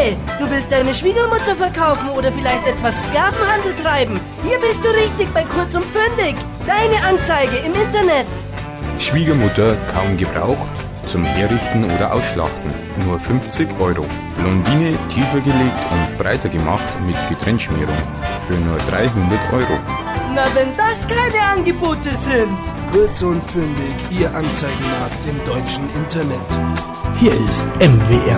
Hey, du willst deine Schwiegermutter verkaufen oder vielleicht etwas Sklavenhandel treiben? Hier bist du richtig bei Kurz und Fündig. Deine Anzeige im Internet. Schwiegermutter kaum gebraucht, zum Herrichten oder Ausschlachten. Nur 50 €. Blondine tiefer gelegt und breiter gemacht mit Getränkschmierung. Für nur 300 €. Na, wenn das keine Angebote sind. Kurz und Fündig, Ihr Anzeigenmarkt im deutschen Internet. Hier ist MWR